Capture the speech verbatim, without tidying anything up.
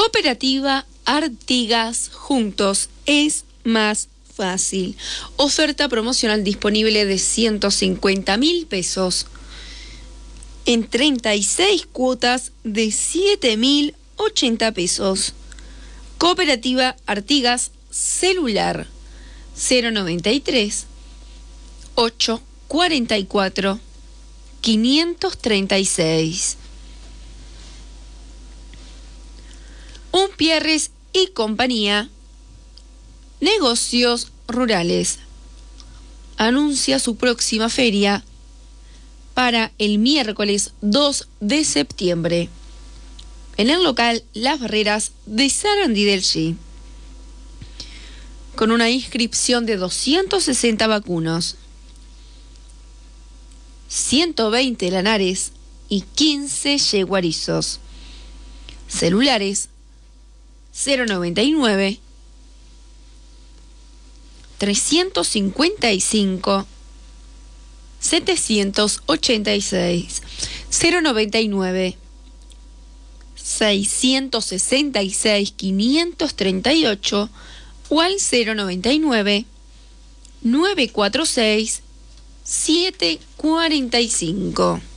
Cooperativa Artigas, juntos es más fácil. Oferta promocional disponible de ciento cincuenta mil pesos en treinta y seis cuotas de siete mil ochenta pesos. Cooperativa Artigas, celular cero noventa y tres, ochocientos cuarenta y cuatro, quinientos treinta y seis. Umpierres y compañía, negocios rurales, anuncia su próxima feria para el miércoles dos de septiembre en el local Las Barreras de Sarandí del Chi, con una inscripción de doscientos sesenta vacunos, ciento veinte lanares y quince yeguarizos. Celulares cero noventa y nueve, trescientos cincuenta y cinco, setecientos ochenta y seis, cero noventa y nueve, seiscientos sesenta y seis, quinientos treinta y ocho o al cero noventa y nueve, novecientos cuarenta y seis, setecientos cuarenta y cinco.